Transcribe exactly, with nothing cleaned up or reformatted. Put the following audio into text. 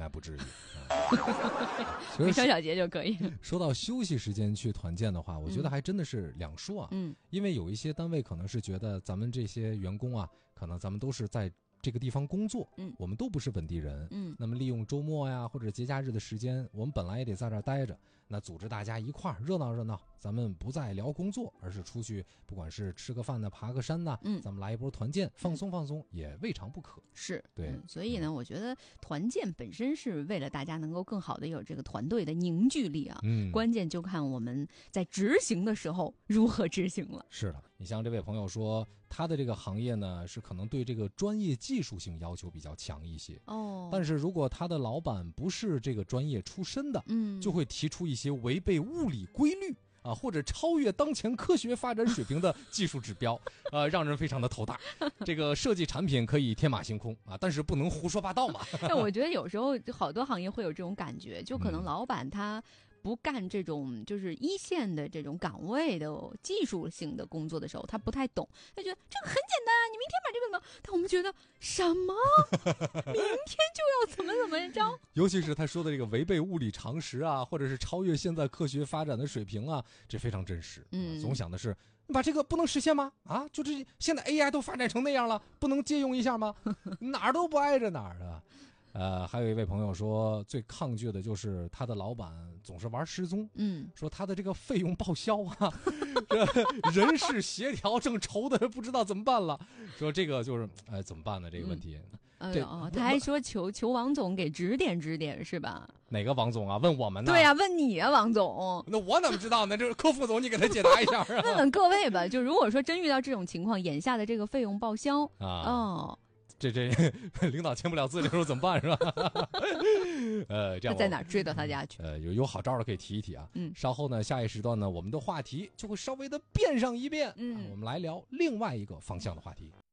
该不至于。 元宵小节就可以。 说到休息时间去团建的话，我觉得还真的是两说啊。 嗯， 因为有一些单位可能是觉得咱们这些员工啊，可能咱们都是在这个地方工作， 嗯， 我们都不是本地人， 嗯， 那么利用周末呀或者节假日的时间，我们本来也得在这儿待着，那组织大家一块儿热闹热闹，咱们不再聊工作，而是出去，不管是吃个饭呢、爬个山呐， 嗯， 咱们来一波团建，放松放松，也未尝不可。 是， 对、 嗯，所以呢，我觉得团建本身是为了大家能够更好的有这个团队的凝聚力啊， 嗯， 关键就看我们在执行的时候如何执行了。 是的，你像这位朋友说，他的这个行业呢，是可能对这个专业技术性要求比较强一些哦， 但是如果他的老板不是这个专业出身的， 嗯， 就会提出一些违背物理规律啊，或者超越当前科学发展水平的技术指标，呃，让人非常的头大。这个设计产品可以天马行空啊，但是不能胡说八道嘛。 但我觉得有时候好多行业会有这种感觉，就可能嗯老板他不干这种就是一线的这种岗位的技术性的工作的时候，他不太懂，他觉得这个很简单，你明天把这个怎么？但我们觉得什么？明天就要怎么怎么着？ 尤其是他说的这个违背物理常识啊，或者是超越现在科学发展的水平啊，这非常真实。 嗯， 总想的是你把这个不能实现吗？啊，就这现在 A I 都发展成那样了，不能借用一下吗？哪儿都不挨着哪儿的。呃，还有一位朋友说，最抗拒的就是他的老板总是玩失踪， 嗯， 说他的这个费用报销啊，这人事协调正愁的不知道怎么办了，说这个就是哎怎么办呢？这个问题， 嗯、哎呦，他还说求求王总给指点指点是吧？ 哪个王总啊？问我们呢？ 对呀、啊，问你啊，王总。 那我怎么知道呢？这是柯副总，你给他解答一下啊。 问问各位吧，就如果说真遇到这种情况，眼下的这个费用报销啊， 哦。 这这领导签不了字，这时候怎么办是吧？呃，这样在哪儿追到他家去？ 呃，有有好招的可以提一提啊。 嗯， 稍后呢，下一时段呢，我们的话题就会稍微的变上一变。 嗯、 啊，我们来聊另外一个方向的话题。